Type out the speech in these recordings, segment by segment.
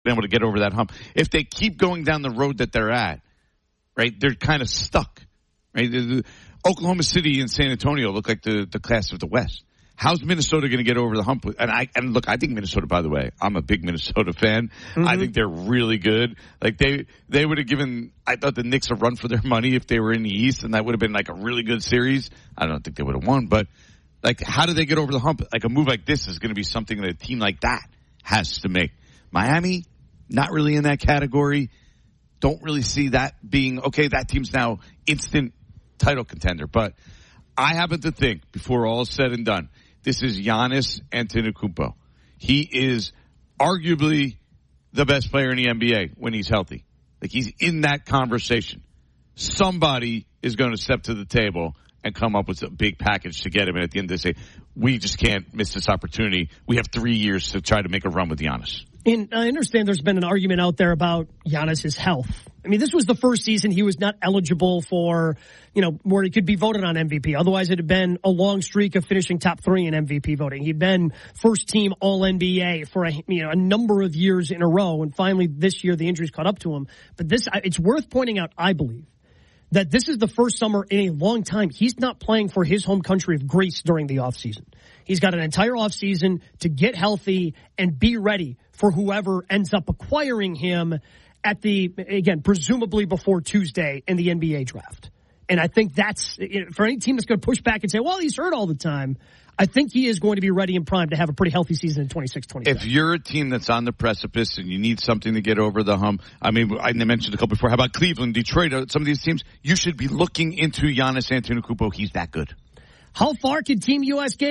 been able to get over that hump. If they keep going down the road that they're at, right, they're kind of stuck. Right? Oklahoma City and San Antonio look like the class of the West. How's Minnesota going to get over the hump? And look, I think Minnesota, by the way, I'm a big Minnesota fan. Mm-hmm. I think they're really good. Like they would have given, I thought the Knicks a run for their money if they were in the East, and that would have been like a really good series. I don't think they would have won, but like, how do they get over the hump? Like a move like this is going to be something that a team like that has to make. Miami, not really in that category. Don't really see that being, okay, that team's now instant title contender. But I happen to think, before all is said and done, this is Giannis Antetokounmpo. He is arguably the best player in the NBA when he's healthy. Like, he's in that conversation. Somebody is going to step to the table and come up with a big package to get him. And at the end, they say, we just can't miss this opportunity. We have 3 years to try to make a run with Giannis. And I understand there's been an argument out there about Giannis' health. I mean, this was the first season he was not eligible for, where he could be voted on MVP. Otherwise, it had been a long streak of finishing top 3 in MVP voting. He'd been first team All-NBA for a number of years in a row. And finally, this year, the injuries caught up to him. But it's worth pointing out, I believe, that this is the first summer in a long time he's not playing for his home country of Greece during the offseason. He's got an entire offseason to get healthy and be ready for whoever ends up acquiring him at presumably before Tuesday in the NBA draft. And I think that's, for any team that's going to push back and say, well, he's hurt all the time, I think he is going to be ready and primed to have a pretty healthy season in 26-27. If you're a team that's on the precipice and you need something to get over the hump, I mean, I mentioned a couple before, how about Cleveland, Detroit, some of these teams, you should be looking into Giannis Antetokounmpo. He's that good. How far can Team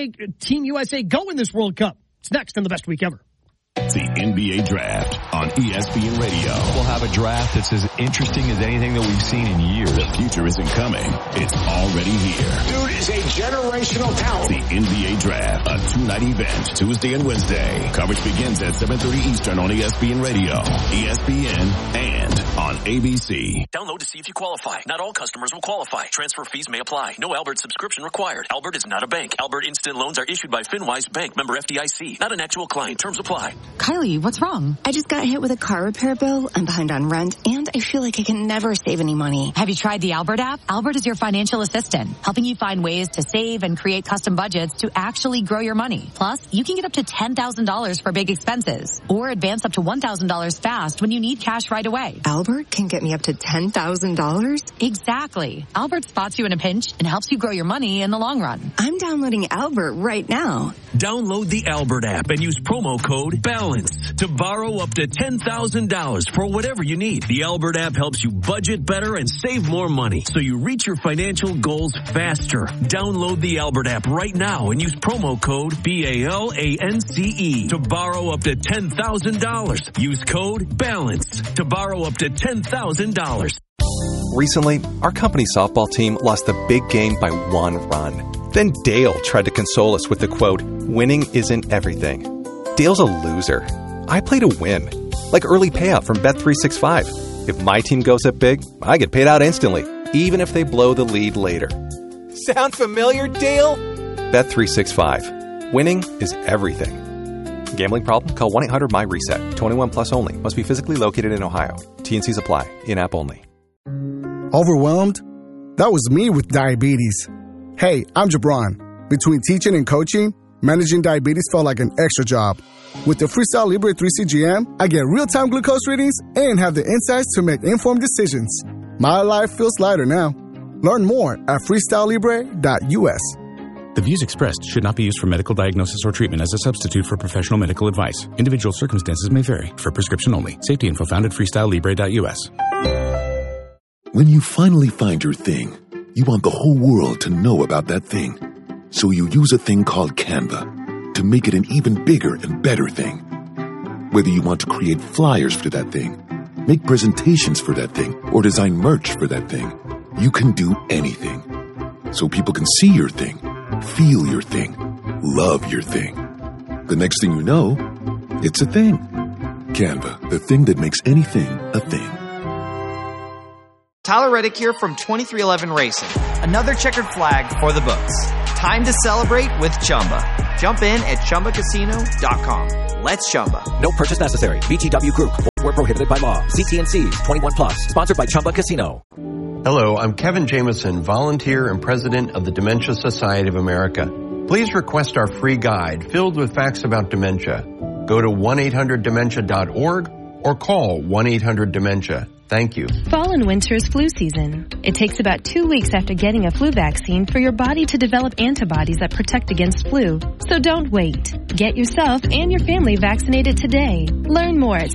USA go in this World Cup? It's next on the Best Week Ever. The NBA Draft on ESPN Radio. We'll have a draft that's as interesting as anything that we've seen in years. The future isn't coming. It's already here. Dude is a generational talent. The NBA Draft, a 2-night event, Tuesday and Wednesday. Coverage begins at 7:30 Eastern on ESPN Radio, ESPN, and on ABC. Download to see if you qualify. Not all customers will qualify. Transfer fees may apply. No Albert subscription required. Albert is not a bank. Albert Instant Loans are issued by FinWise Bank, member FDIC. Not an actual client. Terms apply. Kylie, what's wrong? I just got hit with a car repair bill. I'm behind on rent, and I feel like I can never save any money. Have you tried the Albert app? Albert is your financial assistant, helping you find ways to save and create custom budgets to actually grow your money. Plus, you can get up to $10,000 for big expenses, or advance up to $1,000 fast when you need cash right away. Albert can get me up to $10,000? Exactly. Albert spots you in a pinch and helps you grow your money in the long run. I'm downloading Albert right now. Download the Albert app and use promo code BALANCE to borrow up to $10,000 for whatever you need. The Albert app helps you budget better and save more money so you reach your financial goals faster. Download the Albert app right now and use promo code BALANCE to borrow up to $10,000. Use code BALANCE to borrow up to $10,000. Recently, our company softball team lost the big game by 1 run. Then Dale tried to console us with the quote, "Winning isn't everything." Dale's a loser. I play to win. Like early payout from Bet365. If my team goes up big, I get paid out instantly, even if they blow the lead later. Sound familiar, Dale? Bet365. Winning is everything. Gambling problem? Call 1-800-MY-RESET. 21 plus only. Must be physically located in Ohio. T&Cs apply. In-app only. Overwhelmed? That was me with diabetes. Hey, I'm Jabron. Between teaching and coaching, managing diabetes felt like an extra job. With the Freestyle Libre 3 CGM, I get real-time glucose readings and have the insights to make informed decisions. My life feels lighter now. Learn more at freestylelibre.us. The views expressed should not be used for medical diagnosis or treatment as a substitute for professional medical advice. Individual circumstances may vary. For prescription only. Safety info found at freestylelibre.us. When you finally find your thing, you want the whole world to know about that thing. So you use a thing called Canva to make it an even bigger and better thing. Whether you want to create flyers for that thing, make presentations for that thing, or design merch for that thing, you can do anything. So people can see your thing, feel your thing, love your thing. The next thing you know, it's a thing. Canva, the thing that makes anything a thing. Tyler Reddick here from 23XI Racing. Another checkered flag for the books. Time to celebrate with Chumba. Jump in at ChumbaCasino.com. Let's Chumba. No purchase necessary. VGW Group. Void where prohibited by law. See TNCs. 21+. Sponsored by Chumba Casino. Hello, I'm Kevin Jameson, volunteer and president of the Dementia Society of America. Please request our free guide filled with facts about dementia. Go to 1-800-DEMENTIA.org or call 1-800-DEMENTIA. Thank you. Fall and winter is flu season. It takes about 2 weeks after getting a flu vaccine for your body to develop antibodies that protect against flu. So don't wait. Get yourself and your family vaccinated today. Learn more at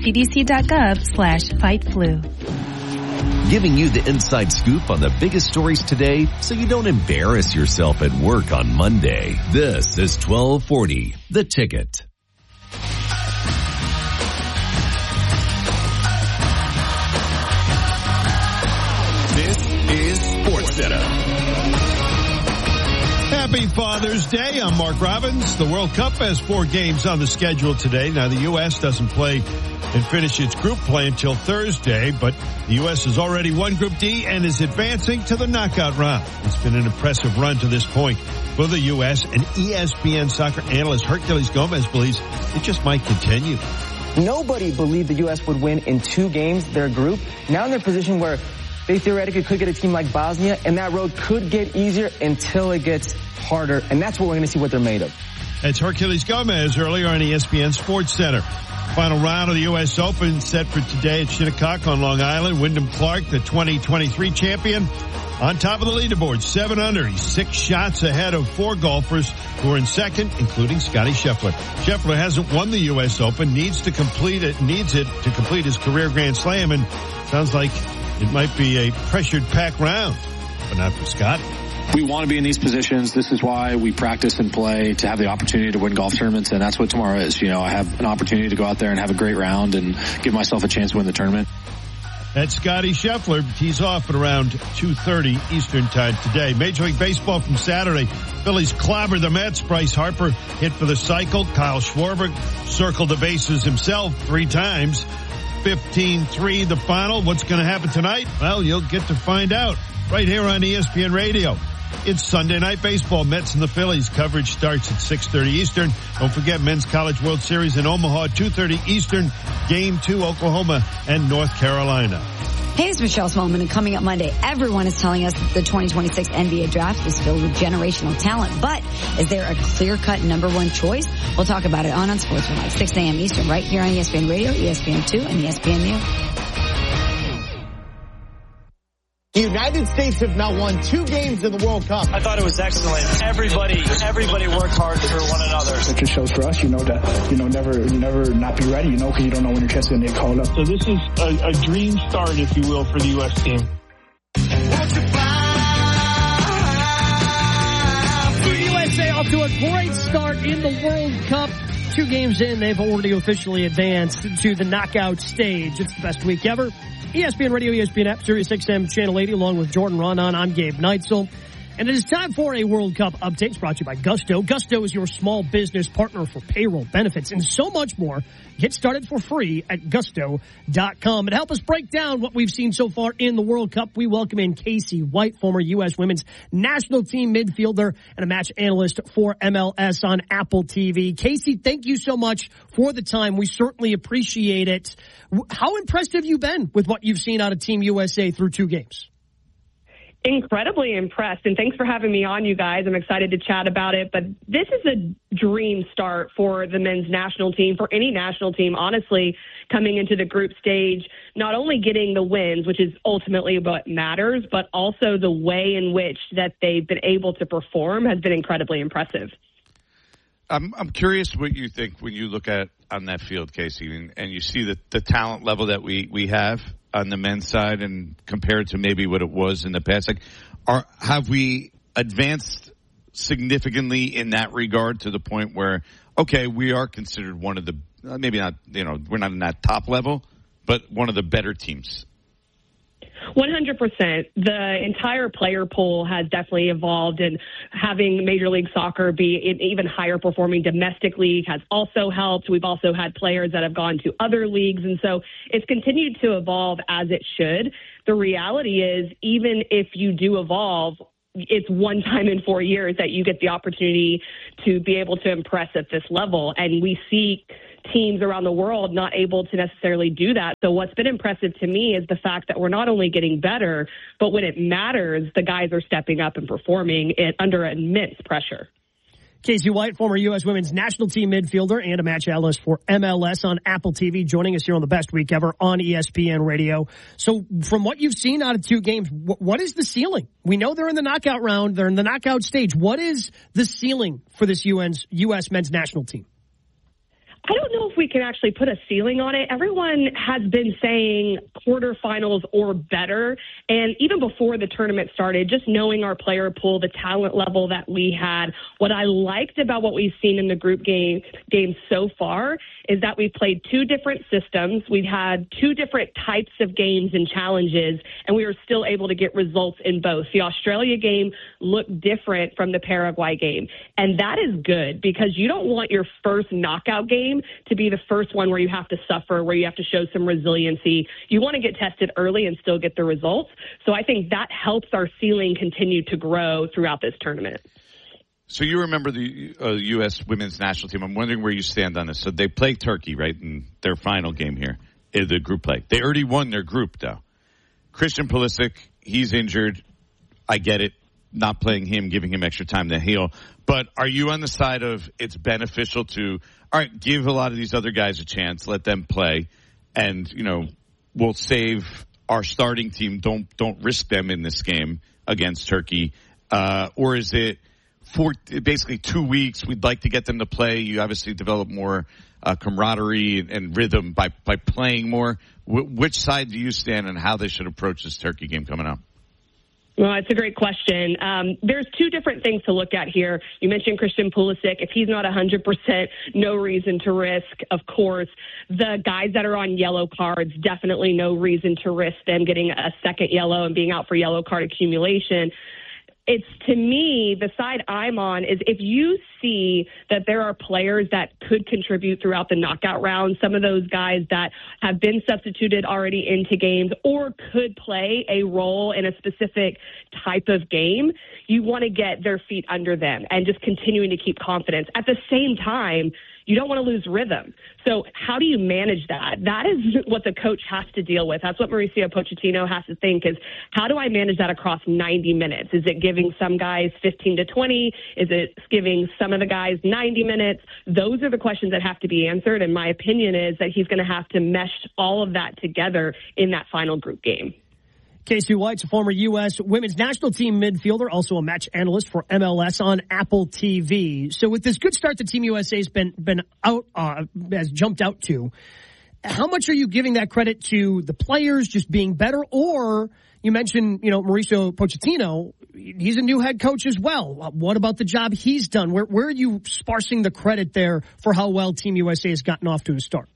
cdc.gov/fightflu. Giving you the inside scoop on the biggest stories today so you don't embarrass yourself at work on Monday. This is 1240, The Ticket. This is SportsCenter. Happy Father's Day. I'm Mark Robbins. The World Cup has 4 games on the schedule today. Now, the U.S. doesn't play and finish its group play until Thursday, but the U.S. has already won Group D and is advancing to the knockout round. It's been an impressive run to this point for the U.S., and ESPN soccer analyst Herculez Gomez believes it just might continue. Nobody believed the U.S. would win in 2 games, their group. Now in their position where they theoretically could get a team like Bosnia, and that road could get easier until it gets harder, and that's what we're going to see what they're made of. That's Herculez Gomez earlier on ESPN SportsCenter. Final round of the U.S. Open set for today at Shinnecock on Long Island. Wyndham Clark, the 2023 champion, on top of the leaderboard, 7 under. He's 6 shots ahead of 4 golfers who are in second, including Scottie Scheffler. Scheffler hasn't won the U.S. Open, needs it to complete his career Grand Slam, and sounds like it might be a pressured pack round, but not for Scottie. We want to be in these positions. This is why we practice and play, to have the opportunity to win golf tournaments, and that's what tomorrow is. You know, I have an opportunity to go out there and have a great round and give myself a chance to win the tournament. That's Scottie Scheffler. He's off at around 2:30 Eastern time today. Major League Baseball from Saturday. Phillies clobbered the Mets. Bryce Harper hit for the cycle. Kyle Schwarber circled the bases himself 3 times. 15-3 the final. What's going to happen tonight? Well, you'll get to find out right here on ESPN Radio. It's Sunday Night Baseball. Mets and the Phillies. Coverage starts at 6:30 Eastern. Don't forget Men's College World Series in Omaha, 2:30 Eastern. Game 2, Oklahoma and North Carolina. Hey, it's Michelle Smallman, and coming up Monday, everyone is telling us that the 2026 NBA draft is filled with generational talent. But is there a clear-cut number 1 choice? We'll talk about it on Sports Tonight, 6 a.m. Eastern, right here on ESPN Radio, ESPN2, and ESPNU. The United States have now won 2 games in the World Cup. I thought it was excellent. Everybody worked hard for one another. It just shows for us, that, never not be ready, because you don't know when your chance is going to get called up. So this is a dream start, if you will, for the U.S. team. The USA off to a great start in the World Cup. 2 games in, they've already officially advanced to the knockout stage. It's the best week ever. ESPN Radio, ESPN app, Sirius XM Channel 80, along with Jordan Rondon. I'm Gabe Neitzel. And it is time for a World Cup update. It's brought to you by Gusto. Gusto is your small business partner for payroll, benefits, and so much more. Get started for free at gusto.com. And help us break down what we've seen so far in the World Cup, we welcome in Casey White, former U.S. women's national team midfielder and a match analyst for MLS on Apple TV. Casey, thank you so much for the time. We certainly appreciate it. How impressed have you been with what you've seen out of Team USA through 2 games? Incredibly impressed, and thanks for having me on, you guys. I'm excited to chat about it, but this is a dream start for the men's national team, for any national team, honestly, coming into the group stage, not only getting the wins, which is ultimately what matters, but also the way in which that they've been able to perform has been incredibly impressive. I'm curious what you think when you look at on that field, Casey, and you see the talent level that we have on the men's side and compared to maybe what it was in the past. Like, have we advanced significantly in that regard to the point where, okay, we are considered one of the, maybe not, we're not in that top level, but one of the better teams? 100%. The entire player pool has definitely evolved, and having Major League Soccer be an even higher performing domestic league has also helped. We've also had players that have gone to other leagues, and so it's continued to evolve as it should. The reality is, even if you do evolve, it's one time in 4 years that you get the opportunity to be able to impress at this level. And we see teams around the world not able to necessarily do that. So what's been impressive to me is the fact that we're not only getting better, but when it matters, the guys are stepping up and performing under immense pressure. Casey White, former U.S. women's national team midfielder and a match analyst for MLS on Apple TV, joining us here on the Best Week Ever on ESPN Radio. So from what you've seen out of 2 games, what is the ceiling? We know they're in the knockout round. They're in the knockout stage. What is the ceiling for this U.S. men's national team? I don't know if we can actually put a ceiling on it. Everyone has been saying quarterfinals or better. And even before the tournament started, just knowing our player pool, the talent level that we had, what I liked about what we've seen in the group games so far is that we've played 2 different systems. We've had 2 different types of games and challenges, and we were still able to get results in both. The Australia game looked different from the Paraguay game. And that is good because you don't want your first knockout game to be the first one where you have to suffer, where you have to show some resiliency. You want to get tested early and still get the results. So I think that helps our ceiling continue to grow throughout this tournament. So you remember the U.S. women's national team. I'm wondering where you stand on this. So they play Turkey, right, in their final game here, in the group play. They already won their group, though. Christian Pulisic, he's injured. I get it. Not playing him, giving him extra time to heal. But are you on the side of it's beneficial to, all right, give a lot of these other guys a chance, let them play, and, we'll save our starting team. Don't risk them in this game against Turkey. Or is it for basically 2 weeks, we'd like to get them to play. You obviously develop more camaraderie and rhythm by playing more. Which side do you stand on how they should approach this Turkey game coming up? Well, it's a great question. There's 2 different things to look at here. You mentioned Christian Pulisic. If he's not 100%, no reason to risk, of course. The guys that are on yellow cards, definitely no reason to risk them getting a second yellow and being out for yellow card accumulation. It's, to me, the side I'm on is if you see that there are players that could contribute throughout the knockout round, some of those guys that have been substituted already into games or could play a role in a specific type of game, you want to get their feet under them and just continuing to keep confidence. At the same time, you don't want to lose rhythm. So how do you manage that? That is what the coach has to deal with. That's what Mauricio Pochettino has to think is, how do I manage that across 90 minutes? Is it giving some guys 15 to 20? Is it giving some of the guys 90 minutes? Those are the questions that have to be answered. And my opinion is that he's going to have to mesh all of that together in that final group game. Casey White's a former U.S. women's national team midfielder, also a match analyst for MLS on Apple TV. So with this good start the Team USA's been out, has jumped out to, how much are you giving that credit to the players just being better? Or you mentioned, Mauricio Pochettino, he's a new head coach as well. What about the job he's done? Where are you sparsing the credit there for how well Team USA has gotten off to a start?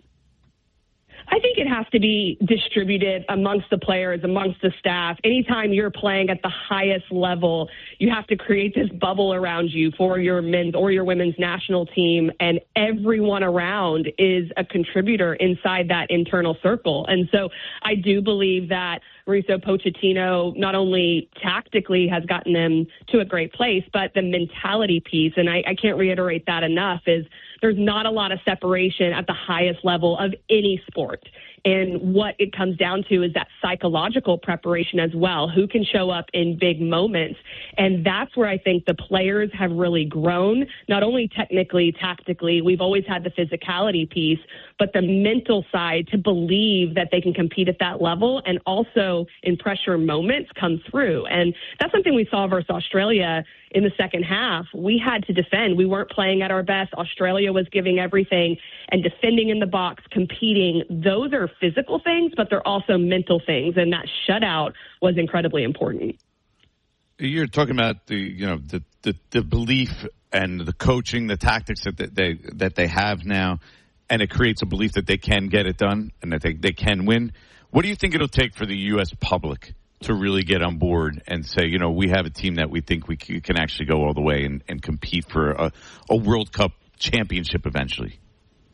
I think it has to be distributed amongst the players, amongst the staff. Anytime you're playing at the highest level, you have to create this bubble around you for your men's or your women's national team, and everyone around is a contributor inside that internal circle. And so I do believe that Mauricio Pochettino not only tactically has gotten them to a great place, but the mentality piece, and I can't reiterate that enough, is there's not a lot of separation at the highest level of any sport. And what it comes down to is that psychological preparation as well. Who can show up in big moments? And that's where I think the players have really grown, not only technically, tactically. We've always had the physicality piece, but the mental side to believe that they can compete at that level and also in pressure moments come through. And that's something we saw versus Australia in the second half. We had to defend. We weren't playing at our best. Australia was giving everything and defending in the box, competing. Those are physical things, but they're also mental things. And that shutout was incredibly important. You're talking about the belief and the coaching, the tactics that they have now, and it creates a belief that they can get it done and that they can win. What do you think it'll take for the U.S. public to really get on board and say, we have a team that we think we can actually go all the way and compete for a World Cup championship eventually?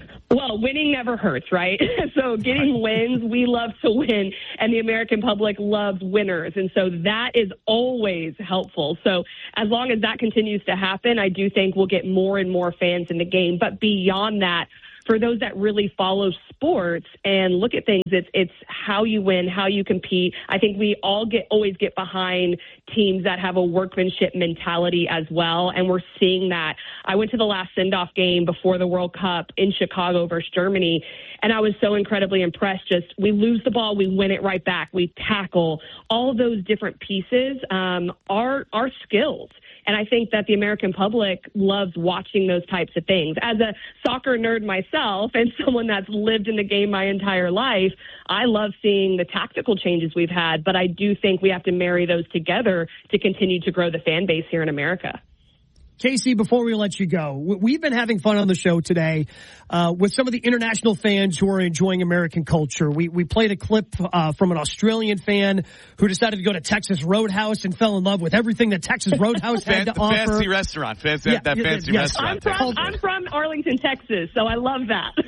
Well, winning never hurts, right? So getting wins, we love to win, and the American public loves winners. And so that is always helpful. So as long as that continues to happen, I do think we'll get more and more fans in the game. But beyond that, for those that really follow sports and look at things, it's how you win, how you compete. I think we all always get behind teams that have a workmanship mentality as well, and we're seeing that. I went to the last send-off game before the World Cup in Chicago versus Germany, and I was so incredibly impressed. Just we lose the ball, we win it right back, we tackle. All of those different pieces are skills. And I think that the American public loves watching those types of things. As a soccer nerd myself and someone that's lived in the game my entire life, I love seeing the tactical changes we've had, but I do think we have to marry those together to continue to grow the fan base here in America. Casey, before we let you go, we've been having fun on the show today with some of the international fans who are enjoying American culture. We played a clip from an Australian fan who decided to go to Texas Roadhouse and fell in love with everything that Texas Roadhouse had to offer. Fancy restaurant. Fancy restaurant. I'm from Arlington, Texas, so I love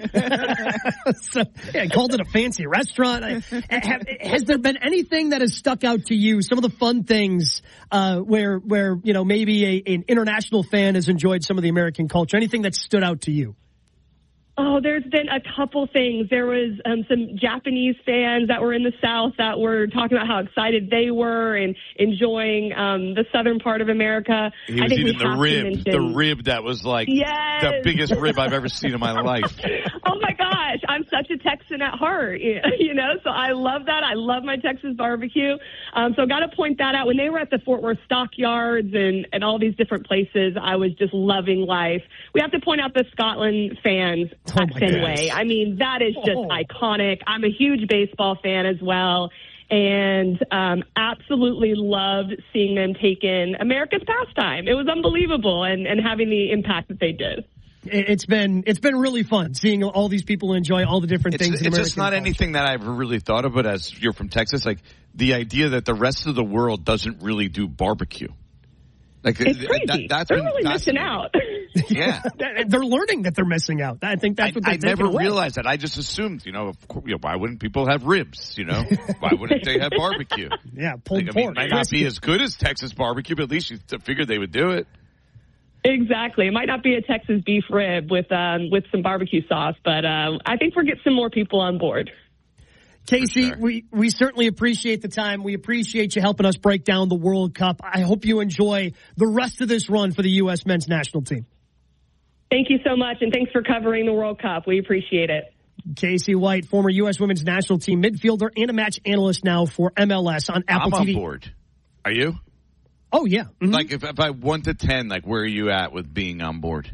that. Called it a fancy restaurant. Has there been anything that has stuck out to you? Some of the fun things where maybe an international fan has enjoyed some of the American culture. Anything that stood out to you? Oh, there's been a couple things. There was some Japanese fans that were in the South that were talking about how excited they were and enjoying the southern part of America. He was eating the rib that was like the biggest rib I've ever seen in my life. Oh my gosh, I'm such a Texan at heart, so I love that. I love my Texas barbecue. So got to point that out. When they were at the Fort Worth Stockyards and all these different places, I was just loving life. We have to point out the Scotland fans at Fenway. I mean, that is just iconic. I'm a huge baseball fan as well, and absolutely loved seeing them take in America's pastime. It was unbelievable, and having the impact that they did. It's been really fun seeing all these people enjoy all the different things. It's just not anything that I've really thought of, but as you're from Texas, like the idea that the rest of the world doesn't really do barbecue. Like it's crazy. They're really missing out. Yeah, they're learning that they're missing out. I think that's what I never realized that. I just assumed, why wouldn't people have ribs? Why wouldn't they have barbecue? Yeah, pulled pork. It might not be as good as Texas barbecue, but at least you figured they would do it. Exactly. It might not be a Texas beef rib with some barbecue sauce, but I think we'll get some more people on board. Casey, sure. we certainly appreciate the time. We appreciate you helping us break down the World Cup. I hope you enjoy the rest of this run for the U.S. men's national team. Thank you so much, and thanks for covering the World Cup. We appreciate it. Casey White, former U.S. women's national team midfielder and a match analyst now for MLS on Apple TV. I'm on board. Are you? Oh, yeah. Mm-hmm. Like, if I 1 to 10, like, where are you at with being on board?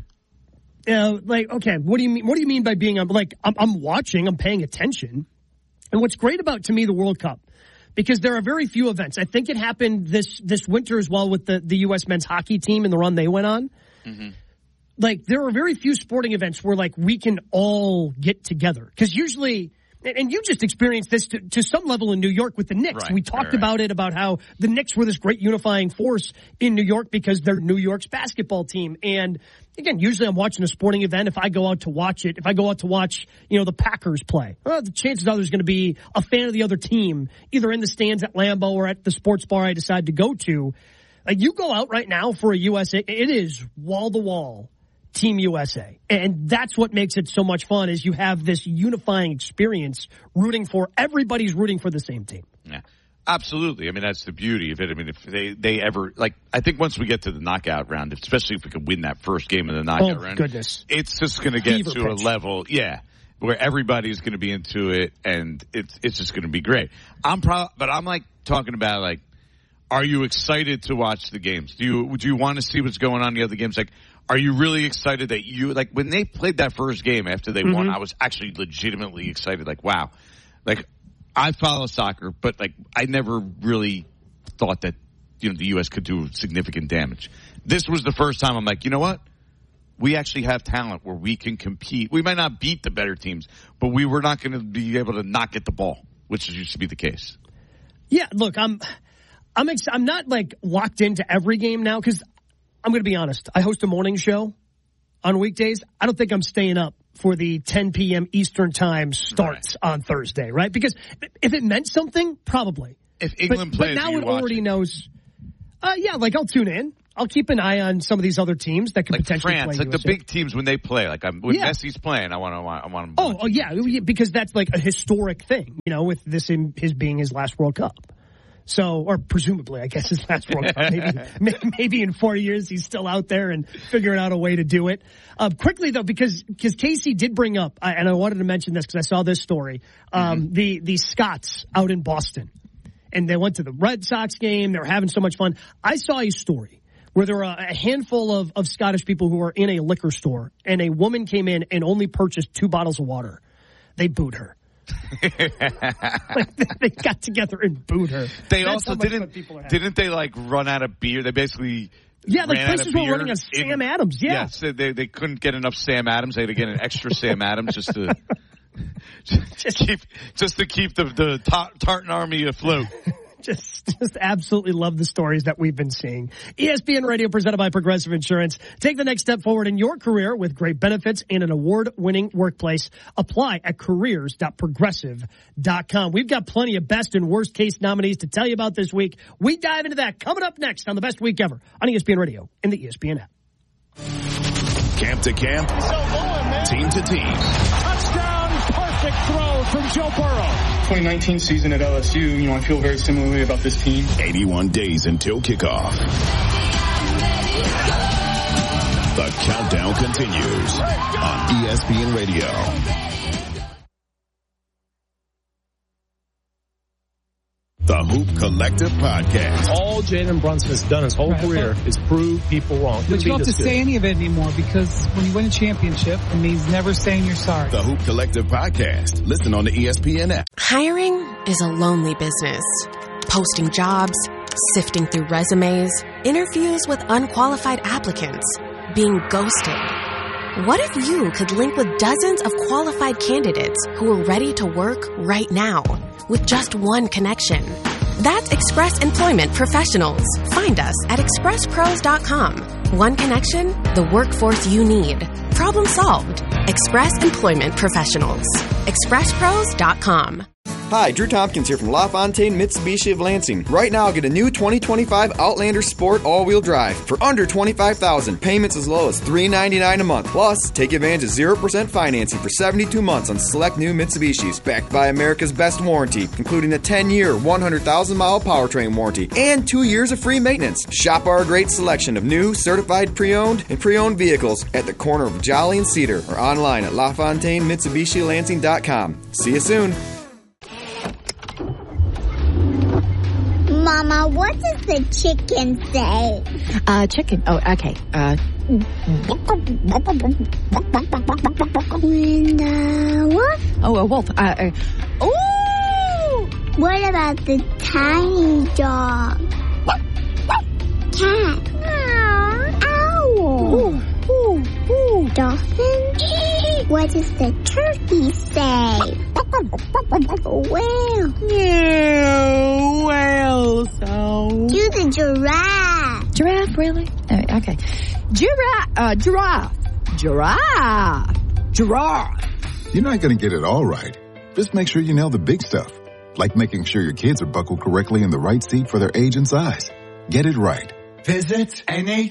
Okay, what do you mean? What do you mean by being on? Like, I'm watching, I'm paying attention. And what's great about, to me, the World Cup, because there are very few events. I think it happened this winter as well with the U.S. men's hockey team and the run they went on. Mm-hmm. Like, there are very few sporting events where, like, we can all get together. Because usually, and you just experienced this to some level in New York with the Knicks. Right, we talked about it, about how the Knicks were this great unifying force in New York because they're New York's basketball team. And again, usually I'm watching a sporting event. If I go out to watch it, the Packers play, well, the chances are there's going to be a fan of the other team, either in the stands at Lambeau or at the sports bar I decide to go to. Like, you go out right now for a USA, it is wall to wall. Team USA. And that's what makes it so much fun, is you have this unifying experience everybody's rooting for the same team. Yeah, absolutely. I mean, that's the beauty of it. I mean, if they ever, like, I think once we get to the knockout round, especially if we can win that first game of the knockout round, goodness, it's just going to get to a level, where everybody's going to be into it, and it's just going to be great. But I'm like talking about, like, are you excited to watch the games? Do you want to see what's going on in the other games? Like, are you really excited that when they played that first game after they won, I was actually legitimately excited. Like, wow. Like, I follow soccer, but, like, I never really thought that, the U.S. could do significant damage. This was the first time I'm like, you know what? We actually have talent where we can compete. We might not beat the better teams, but we're not going to be able to not get the ball, which used to be the case. Yeah, look, I'm not, like, locked into every game now, because I'm going to be honest. I host a morning show on weekdays. I don't think I'm staying up for the 10 p.m. Eastern time starts on Thursday, right? Because if it meant something, probably. If England plays, but now it already knows. Like I'll tune in. I'll keep an eye on some of these other teams that could potentially France, play. like the big teams when they play. Like when Messi's playing, I want him. Oh, yeah, because that's like a historic thing, with this his being his last World Cup. So, or presumably, I guess his last World Cup. Maybe in 4 years he's still out there and figuring out a way to do it. Quickly though, because Casey did bring up, and I wanted to mention this because I saw this story, the Scots out in Boston, and they went to the Red Sox game. They were having so much fun. I saw a story where there were a handful of Scottish people who were in a liquor store, and a woman came in and only purchased 2 bottles of water. They booed her. They got together and booed her. They also didn't they like run out of beer? They basically places were running on Sam Adams. Yeah, so they couldn't get enough Sam Adams. They had to get an extra Sam Adams just to keep the Tartan Army afloat. Just absolutely love the stories that we've been seeing. ESPN Radio presented by Progressive Insurance. Take the next step forward in your career with great benefits and an award-winning workplace. Apply at careers.progressive.com. We've got plenty of best and worst case nominees to tell you about this week. We dive into that coming up next on the Best Week Ever on ESPN Radio and the ESPN app. Camp to camp, team to team. Touchdown, perfect throw from Joe Burrow. 2019 season at LSU, I feel very similarly about this team. 81 days until kickoff. The countdown continues on ESPN Radio. The Hoop Collective Podcast. All Jalen Brunson has done his whole career is prove people wrong. But you don't have to say any of it anymore because when you win a championship, it means never saying you're sorry. The Hoop Collective Podcast. Listen on the ESPN app. Hiring is a lonely business. Posting jobs, sifting through resumes, interviews with unqualified applicants, being ghosted. What if you could link with dozens of qualified candidates who are ready to work right now with just one connection? That's Express Employment Professionals. Find us at expresspros.com. One connection, the workforce you need. Problem solved. Express Employment Professionals. expresspros.com. Hi, Drew Tompkins here from LaFontaine Mitsubishi of Lansing. Right now, get a new 2025 Outlander Sport all-wheel drive for under $25,000. Payments as low as $399 a month. Plus, take advantage of 0% financing for 72 months on select new Mitsubishis, backed by America's best warranty, including a 10-year, 100,000-mile powertrain warranty and 2 years of free maintenance. Shop our great selection of new, certified pre-owned and pre-owned vehicles at the corner of Jolly and Cedar or online at LaFontaineMitsubishiLansing.com. See you soon. Mama, what does the chicken say? Chicken. Oh, okay. What? Oh, a wolf. Ooh! What about the tiny dog? Cat. Owl. Ooh. Ooh. Ooh. Dolphin. What does the turkey say? Whale. Yeah, whale sound. Do the giraffe. Giraffe, really? Okay. Giraffe. You're not going to get it all right. Just make sure you nail the big stuff, like making sure your kids are buckled correctly in the right seat for their age and size. Get it right. Visit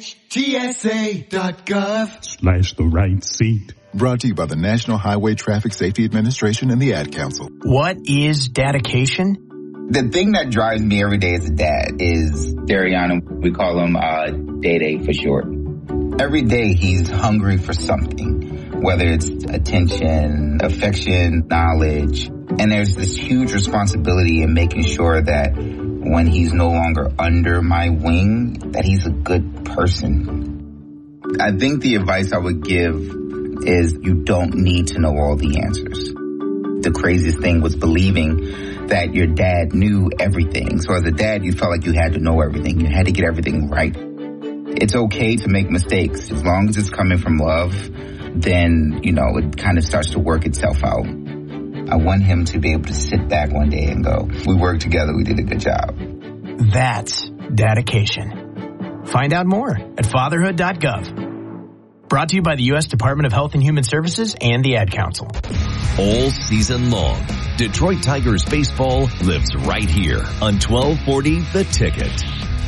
NHTSA.gov/the right seat. Brought to you by the National Highway Traffic Safety Administration and the Ad Council. What is dedication? The thing that drives me every day as a dad is Dariana. We call him Day for short. Every day he's hungry for something, whether it's attention, affection, knowledge. And there's this huge responsibility in making sure that when he's no longer under my wing, that he's a good person. I think the advice I would give is you don't need to know all the answers. The craziest thing was believing that your dad knew everything. So as a dad, you felt like you had to know everything. You had to get everything right. It's okay to make mistakes. As long as it's coming from love, then, it kind of starts to work itself out. I want him to be able to sit back one day and go, we worked together, we did a good job. That's dedication. Find out more at fatherhood.gov. Brought to you by the U.S. Department of Health and Human Services and the Ad Council. All season long, Detroit Tigers baseball lives right here on 1240 The Ticket.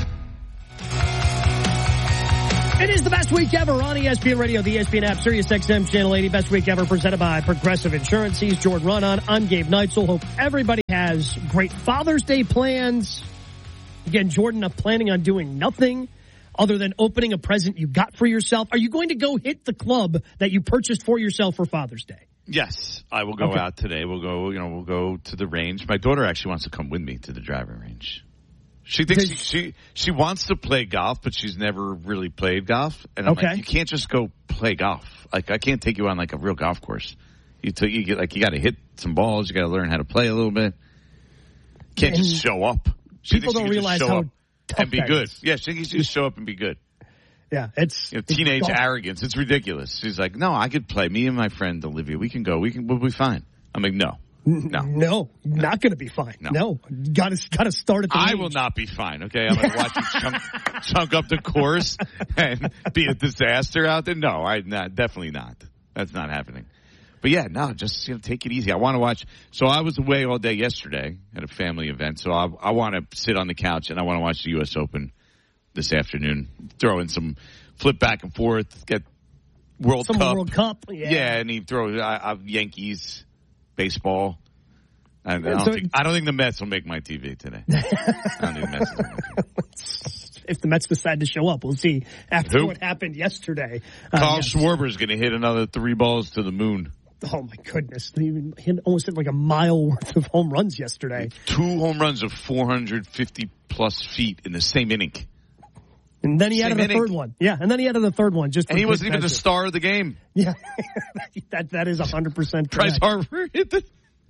It is the best week ever on ESPN Radio, the ESPN app, Sirius XM Channel 80. Best week ever presented by Progressive Insurance. He's Jordan Raanan. I'm Gabe Neitzel. Hope everybody has great Father's Day plans. Again, Jordan, I'm planning on doing nothing other than opening a present you got for yourself. Are you going to go hit the club that you purchased for yourself for Father's Day? Yes, I will go out today. We'll go to the range. My daughter actually wants to come with me to the driving range. She thinks she wants to play golf, but she's never really played golf. And I'm like, you can't just go play golf. Like, I can't take you on like a real golf course. You got to hit some balls. You got to learn how to play a little bit. Can't just show up. People don't realize how tough and be that good. is. Yeah, she thinks you just show up and be good. Yeah, it's teenage arrogance. It's ridiculous. She's like, no, I could play. Me and my friend Olivia, we can go. We'll be fine. I'm like, no, not going to be fine. No, got to start at the range. I will not be fine. Okay, I'm going to watch you chunk up the course and be a disaster out there. No, definitely not. That's not happening. But yeah, no, just take it easy. I want to watch. So I was away all day yesterday at a family event. So I want to sit on the couch and I want to watch the U.S. Open this afternoon. Throw in some flip back and forth. Get World Cup. Yeah, and he throw Yankees baseball. I don't think the Mets will make my TV today. I don't think the Mets will make my TV. If the Mets decide to show up, we'll see after what happened yesterday. Carl Schwarber is going to hit another 3 balls to the moon. Oh, my goodness. He almost hit like a mile worth of home runs yesterday. 2 home runs of 450-plus feet in the same inning. And then he added a third one. Yeah, and then he added a third one. And he wasn't even the star of the game. Yeah, that is 100% correct. Bryce Harper hit the...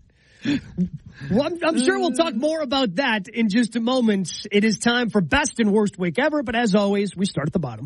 Well, I'm sure we'll talk more about that in just a moment. It is time for best and worst week ever, but as always, we start at the bottom.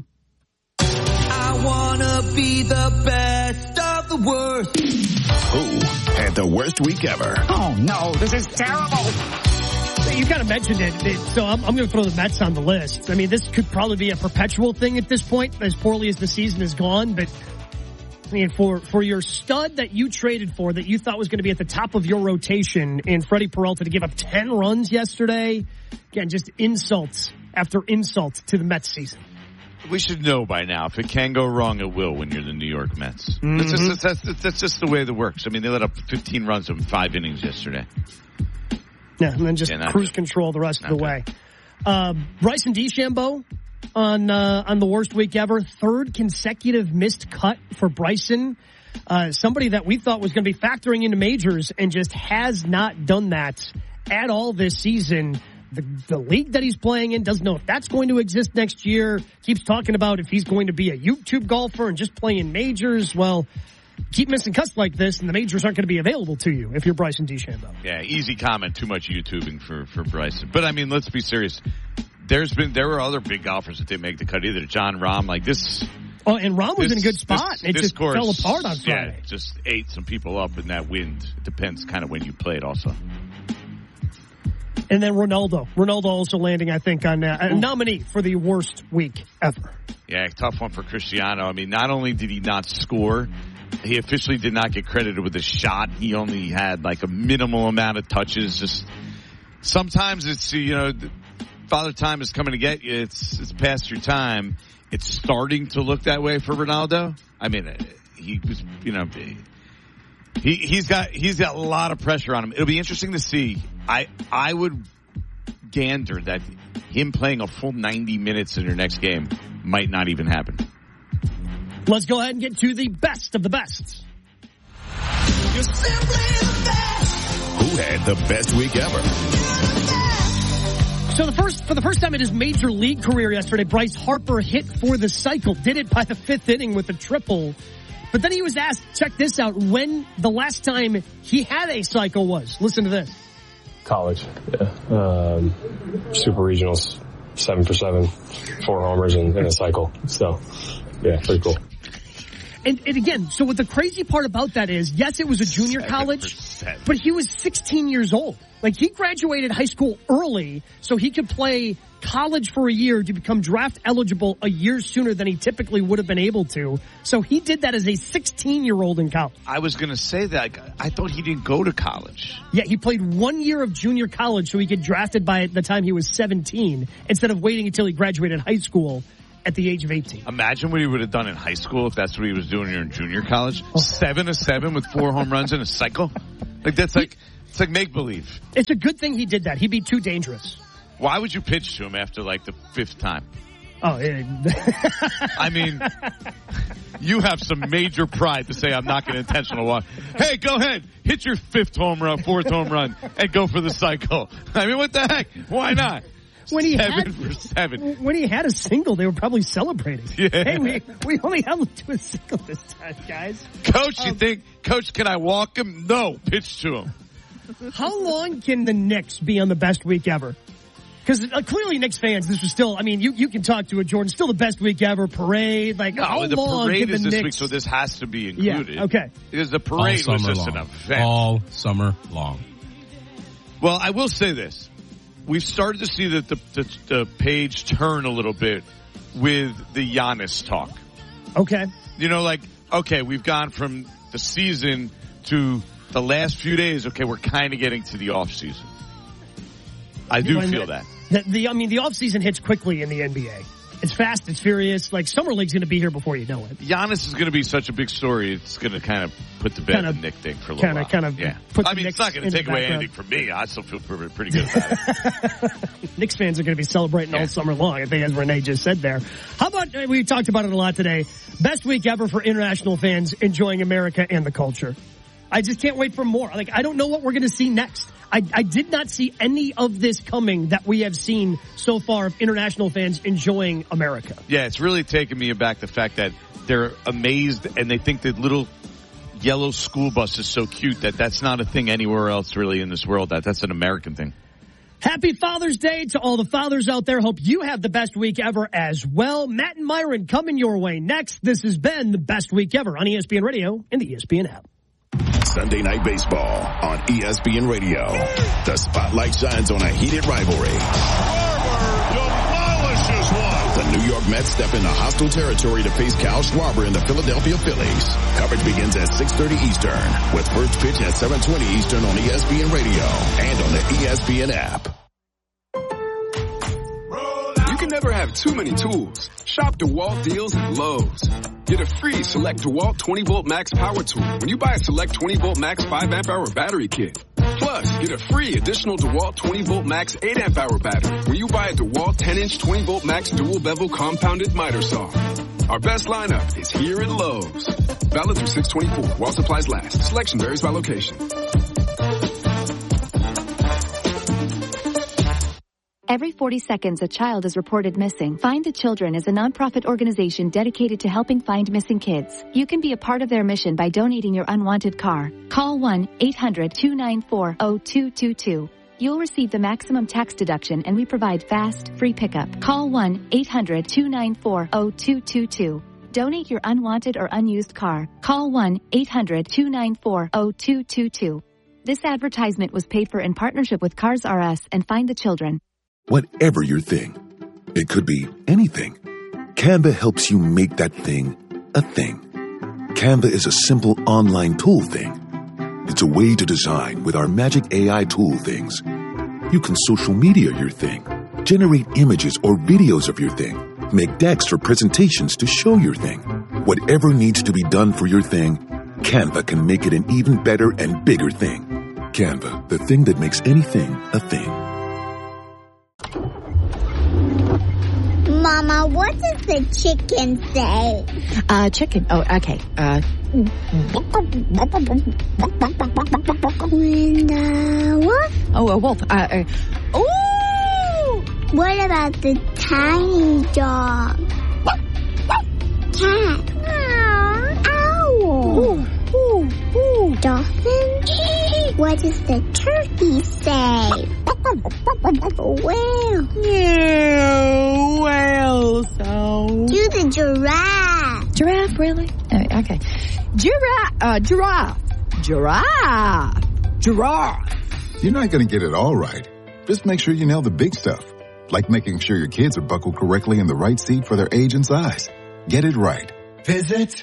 I want to be the best of the worst. Who had the worst week ever? Oh, no, this is terrible. You kind of mentioned it, so I'm going to throw the Mets on the list. I mean, this could probably be a perpetual thing at this point, as poorly as the season has gone, but I mean, for your stud that you traded for, that you thought was going to be at the top of your rotation, and Freddie Peralta to give up 10 runs yesterday, again, just insults after insult to the Mets season. We should know by now. If it can go wrong, it will when you're the New York Mets. Mm-hmm. That's just the way that works. I mean, they let up 15 runs in 5 innings yesterday. Yeah, and then just cruise control the rest of the way. Bryson DeChambeau on the worst week ever. 3rd consecutive missed cut for Bryson. Somebody that we thought was going to be factoring into majors and just has not done that at all this season. The league that he's playing in doesn't know if that's going to exist next year. Keeps talking about if he's going to be a YouTube golfer and just play in majors. Well, keep missing cuts like this, and the majors aren't going to be available to you if you're Bryson DeChambeau. Yeah, easy comment. Too much YouTubing for Bryson. But I mean, let's be serious. There were other big golfers that didn't make the cut either. John Rahm, like this. Oh, and Rahm was in a good spot. It just fell apart on Friday. Yeah, just ate some people up in that wind. It depends kind of when you play it also. And then Ronaldo. Ronaldo also landing, I think, on a nominee for the worst week ever. Yeah, tough one for Cristiano. I mean, not only did he not score, he officially did not get credited with a shot. He only had like a minimal amount of touches. Just sometimes it's, Father Time is coming to get you. It's past your time. It's starting to look that way for Ronaldo. I mean, he was, he's got a lot of pressure on him. It'll be interesting to see. I would gander that him playing a full 90 minutes in your next game might not even happen. Let's go ahead and get to the best of the best. You're simply the best. Who had the best week ever? So for the first time in his major league career yesterday, Bryce Harper hit for the cycle. Did it by the 5th inning with a triple. But then he was asked, check this out, when the last time he had a cycle was. Listen to this. College, yeah. Super regionals, 7 for 7, 4 homers and a cycle. So, yeah, pretty cool. And again, so what the crazy part about that is, yes, it was a junior college, but he was 16 years old. Like, he graduated high school early so he could play college for a year to become draft eligible a year sooner than he typically would have been able to. So he did that as a 16-year-old in college. I was going to say that. I thought he didn't go to college. Yeah, he played 1 year of junior college so he get drafted by the time he was 17 instead of waiting until he graduated high school at the age of 18. Imagine what he would have done in high school if that's what he was doing here in junior college. 7-7 with 4 home runs in a cycle. It's like make-believe. It's a good thing he did that. He'd be too dangerous. Why would you pitch to him after like the 5th time? Oh, yeah. I mean, you have some major pride to say I'm not going to intentional walk. Hey, go ahead. Hit your 5th home run, 4th home run, and go for the cycle. I mean, what the heck? Why not? When he 7 for 7. When he had a single, they were probably celebrating. Yeah. Hey, we only held him to a single this time, guys. Coach, you think, Coach, can I walk him? No, pitch to him. How long can the Knicks be on the best week ever? Because clearly Knicks fans, this was still, I mean, you can talk to it, Jordan, still the best week ever, parade. Like, how the long parade can the is this Knicks... week, so this has to be included. Yeah, okay. Because the parade was just an event. All summer long. Well, I will say this. We've started to see that the page turn a little bit with the Giannis talk. Okay. You know, like, okay, we've gone from the season to the last few days. Okay, we're kind of getting to the off season. I do feel that. The offseason hits quickly in the NBA. It's fast, it's furious. Like, Summer League's going to be here before you know it. Giannis is going to be such a big story, it's going to kind of put to bed the Knick thing for a little while. Yeah. I mean, it's not going to take away anything from me. I still feel pretty good about it. Knicks fans are going to be celebrating all summer long, I think, as Renee just said there. How about, we talked about it a lot today, best week ever for international fans enjoying America and the culture. I just can't wait for more. Like, I don't know what we're going to see next. I did not see any of this coming that we have seen so far of international fans enjoying America. Yeah, it's really taken me aback, the fact that they're amazed and they think that little yellow school bus is so cute that that's not a thing anywhere else really in this world. That's an American thing. Happy Father's Day to all the fathers out there. Hope you have the best week ever as well. Matt and Myron coming your way next. This has been the best week ever on ESPN Radio and the ESPN app. Sunday Night Baseball on ESPN Radio. The spotlight shines on a heated rivalry. Schwarber demolishes one. The New York Mets step into hostile territory to face Kyle Schwarber and the Philadelphia Phillies. Coverage begins at 6:30 Eastern with first pitch at 7:20 Eastern on ESPN Radio and on the ESPN app. You can never have too many tools. Shop DeWalt deals at Lowe's. Get a free Select DeWalt 20-volt max power tool when you buy a Select 20-volt max 5-amp-hour battery kit. Plus, get a free additional DeWalt 20-volt max 8-amp-hour battery when you buy a DeWalt 10-inch 20-volt max dual-bevel compounded miter saw. Our best lineup is here at Lowe's. Valid through 6/24 while supplies last. Selection varies by location. Every 40 seconds, a child is reported missing. Find the Children is a nonprofit organization dedicated to helping find missing kids. You can be a part of their mission by donating your unwanted car. Call 1-800-294-0222. You'll receive the maximum tax deduction, and we provide fast, free pickup. Call 1-800-294-0222. Donate your unwanted or unused car. Call 1-800-294-0222. This advertisement was paid for in partnership with Cars R Us and Find the Children. Whatever your thing, it could be anything. Canva helps you make that thing a thing. Canva is a simple online tool thing. It's a way to design with our magic AI tool things. You can social media your thing, generate images or videos of your thing, make decks or presentations to show your thing. Whatever needs to be done for your thing, Canva can make it an even better and bigger thing. Canva, the thing that makes anything a thing. Mama, what does the chicken say? Chicken. Oh, okay. What? Oh, a wolf. Ooh! What about the tiny dog? Cat. Owl. Ooh. Dolphin? What does the turkey say? Whale. Whale sound. Do the giraffe. Giraffe, really? Okay. Giraffe. You're not going to get it all right. Just make sure you nail the big stuff, like making sure your kids are buckled correctly in the right seat for their age and size. Get it right. Visit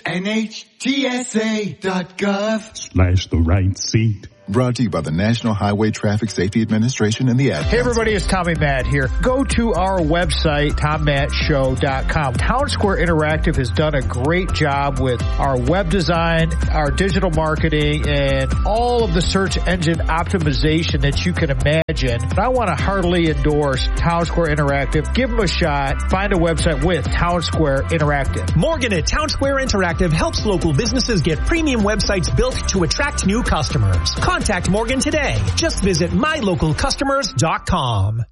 NHTSA.gov/the right seat. Brought to you by the National Highway Traffic Safety Administration and the Ad Hey everybody, it's Tommy Matt here. Go to our website, TomMattShow.com. Town Square Interactive has done a great job with our web design, our digital marketing, and all of the search engine optimization that you can imagine. And I want to heartily endorse Town Square Interactive. Give them a shot. Find a website with Town Square Interactive. Morgan at Town Square Interactive helps local businesses get premium websites built to attract new customers. Contact Morgan today. Just visit mylocalcustomers.com.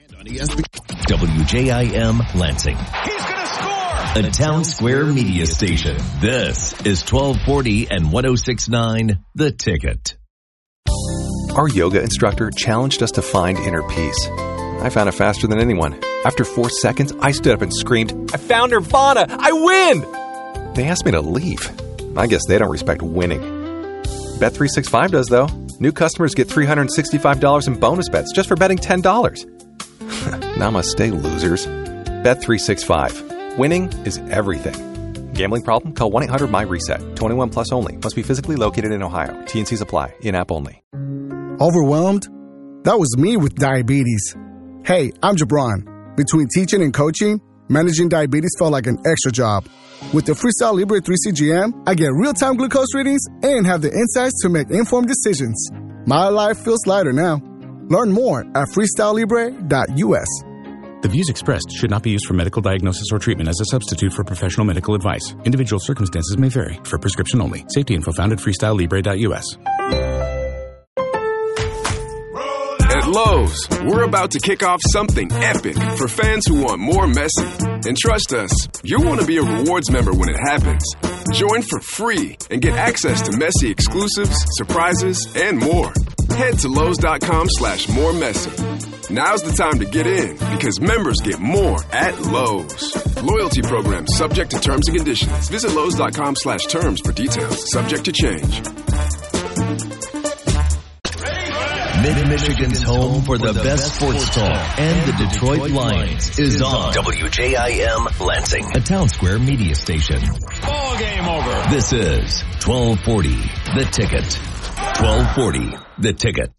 WJIM Lansing. He's going to score! A Town Square media station. This is 1240 and 106.9 The Ticket. Our yoga instructor challenged us to find inner peace. I found it faster than anyone. After 4 seconds, I stood up and screamed, "I found Nirvana! I win!" They asked me to leave. I guess they don't respect winning. Bet365 does, though. New customers get $365 in bonus bets just for betting $10. Namaste, losers. Bet365. Winning is everything. Gambling problem? Call 1-800-MY-RESET. 21 plus only. Must be physically located in Ohio. T&Cs apply. In-app only. Overwhelmed? That was me with diabetes. Hey, I'm Jabron. Between teaching and coaching, managing diabetes felt like an extra job. With the Freestyle Libre 3 CGM, I get real-time glucose readings and have the insights to make informed decisions. My life feels lighter now. Learn more at freestylelibre.us. The views expressed should not be used for medical diagnosis or treatment as a substitute for professional medical advice. Individual circumstances may vary. For prescription only. Safety info found at freestylelibre.us. At Lowe's, we're about to kick off something epic for fans who want more Messi. And trust us, you'll want to be a rewards member when it happens. Join for free and get access to Messi exclusives, surprises, and more. Head to Lowe's.com/moremessy. Now's the time to get in because members get more at Lowe's. Loyalty program subject to terms and conditions. Visit Lowe's.com/terms for details. Subject to change. Mid-Michigan's home for the best sports talk and the Detroit Lions is on WJIM Lansing, a Town Square media station. Ball game over. This is 1240 The Ticket. 1240 The Ticket.